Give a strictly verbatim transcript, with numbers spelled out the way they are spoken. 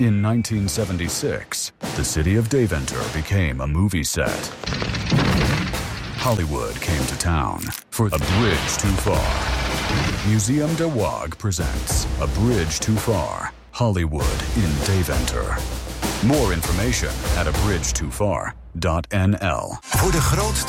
In nineteen seventy-six, the city of Deventer became a movie set. Hollywood came to town for A Bridge Too Far. Museum de Waag presents A Bridge Too Far, Hollywood in Deventer. More information at a bridge too far dot n l. Voor de grootste